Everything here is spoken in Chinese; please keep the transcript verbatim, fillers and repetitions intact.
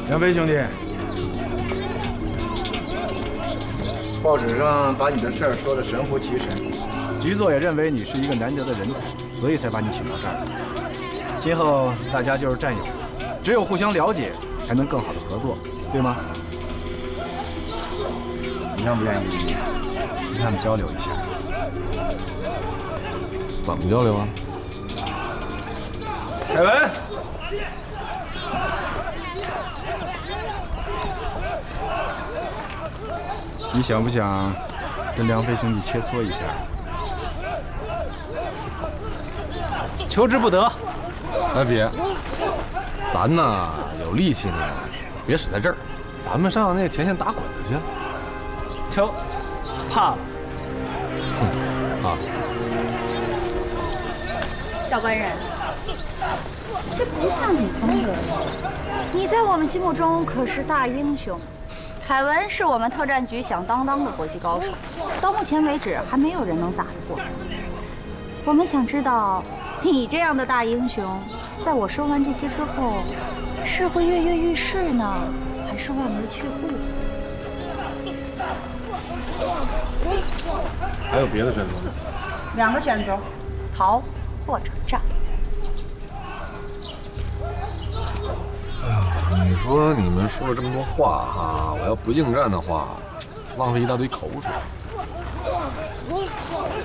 杨飞兄弟，报纸上把你的事儿说得神乎其神，局座也认为你是一个难得的人才，所以才把你请到这儿。今后大家就是战友，只有互相了解，才能更好的合作，对吗？你愿不愿意跟他们交流一下？ 怎么交流啊？ 凯文，你想不想跟梁飞兄弟切磋一下？求之不得。 哎，别，咱呢有力气呢，别使在这儿，咱们上那前线打滚子去。 瞧，怕了。 哼，啊。 小官人，这不像你风格。你在我们心目中可是大英雄。凯文是我们特战局响当当的国际高手，到目前为止还没有人能打得过。我们想知道，你这样的大英雄，在我说完这些之后，是会跃跃欲试呢，还是望而却步？ 还有别的选择吗？ 两个选择，逃或者战。 哎呀，你说你们说了这么多话哈，我要不应战的话，浪费一大堆口水。